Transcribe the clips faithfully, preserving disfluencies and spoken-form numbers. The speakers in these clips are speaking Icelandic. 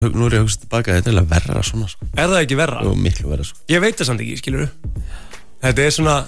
Nú er ég að hugsa tilbaka, þetta er alveg verra svona sko. Er það ekki verra? Jú, miklu verra sko. Ég veit það samt ekki, skilur Þetta er svona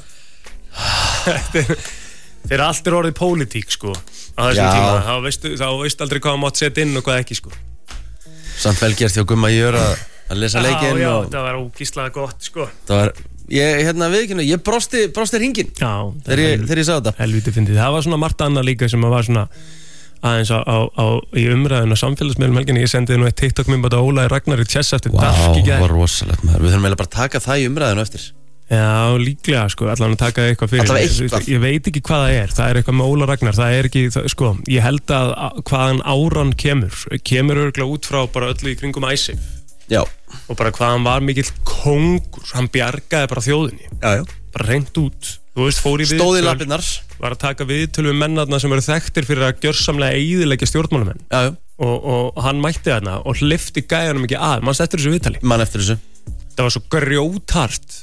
Þetta er Þegar allt er orðið pólitík, sko á þessum Já. tíma, þá veistu, þá veistu aldrei hvað mátt setja inn og hvað ekki, sko Samt vel gert hjá Gumma Jör að, að lesa leikinn Já, já, og það var ógíslega gott, sko það var, ég, hérna, viðkynna, ég brosti, brosti hringinn Já, þegar ég, þegar ég sá þetta. Helviti fyndið, það var svona margt annað líka sem að var svona aðeins á, á, á í umræðinu á samfélagsmiðlum helginni, ég sendiði nú eitt TikTok-myndband á Ólaði Ragnar í chess eftir Vá, dark í það gær. var rosalegt maður, við þurfum eiginlega bara að taka það í umræðinu eftir. Já, líklega, sko, allan að taka eitthvað fyrir Allavega Ég- eitthvað. Ég veit ekki hvað það er, það er eitthvað með Óla Ragnar það er ekki, það, sko, ég held að að hvaðan áran kemur kemur örgulega út frá bara öllu í kringum æsif Já, og bara hvað hann var mikill kóngur, hann bjargaði bara þjóðinni já, já. bara reynd út, þú veist, fór í Stóð í viðtöl, lappirnar. var að taka viðtöl við mennarna sem eru þekktir fyrir að gjörsamlega eyðileggja stjórnmálamenn Já, já, og, og hann mætti þarna og hlifti gæjanum ekki að, mannst eftir þessu viðtali mann eftir þessu. það var svo grjóthart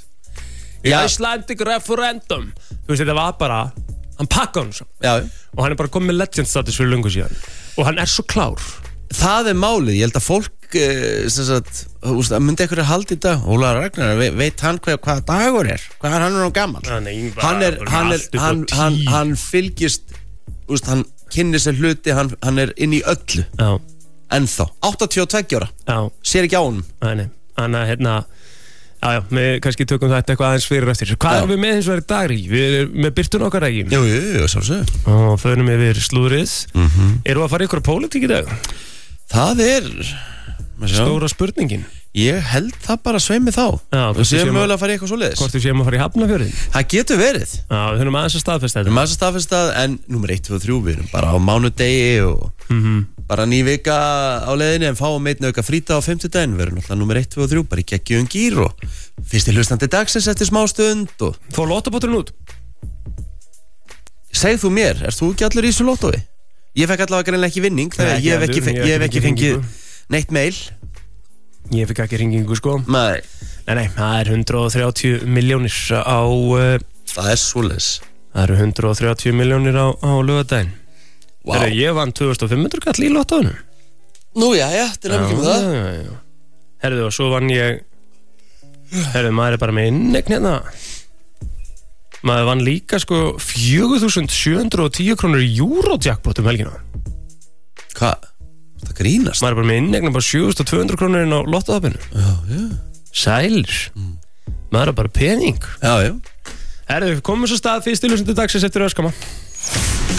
Já. Icelandic referendum þú veist, þetta var bara, hann pakkaði hann svo Já, já. og hann er bara komið með legend status fyrir löngu síðan og hann er svo klár Það er málið, ég held að fólk uh, sem sagt, þú veist, að myndi einhverju halda í dag Ólaður Ragnar, ve veit hann hvað, hvað dagur er hvað er hann er á gammal Hann er yngvar, hann, er, bara hann, er, allt upp á hann, tíu. hann, hann fylgist þú veist, hann kynnir sér hluti hann, hann er inn í öllu já, ennþá, áttatíu og tveggja ára já, sér ekki á honum hann er hann er hérna já, já, við kannski tökum þetta eitthvað aðeins fyrir eftir hvað Já. erum við með eins og verið dagri við erum með byrtun okkar ekki Jú, jú, jú, sjálfsög og förum yfir slúðrið mm -hmm. erum við að fara ykkur pólitík í dag Það er maður sjá, stóra spurningin ég held það bara sveimi þá Já, og hvort við séum séum að- mögulega að fara í eitthvað svoleiðis hvort við séum að fara í Hafnarfjörðin Það getur verið já, við þurfum aðeins að staðfesta Við þetta erum aðeins að staðfesta en nummer eitt, tvö og þrjú við erum bara á mánudegi og mhm bara ný vika á leiðinni en fáum einn auka frýta á fimmtudaginn við erum náttúrulega nummer eitt, tvö og þrjú bara í geggjum gýr og fyrsti hlustandi dagsins eftir smá stund og fór lottabótturinn út segð þú mér, erst þú ekki allur í þessu lottói? Ég fekk allavega greinlega ekki vinning þegar Nei, ég hef ekki ekki, heldur, fe- ég hef ekki fengið hringingu. neitt mail ég fikk ekki hringingu sko Nei, nei, nei, það er hundrað og þrjátíu milljónir á uh, það er svoleiðis það eru hundrað og þrjátíu milljónir á, á laugardaginn Vá. Heyrðu, ég vann tvö þúsund og fimm hundruð kall í lottóinu Nú já, já, þetta er nefnilega með það já, já. Herðu, og svo vann ég herðu, maður er bara með innegn hérna maður vann líka sko fjögur þúsund sjö hundruð og tíu krónur í Eurojackpot um helgina Hvað? Það grínast maður er bara með innegn bara sjö þúsund tvö hundruð krónur inn á lottóðapinu Já, já sælir maður er bara pening Já, já herðu, komum svo stað fyrst í lusandi dagsins eftir öskama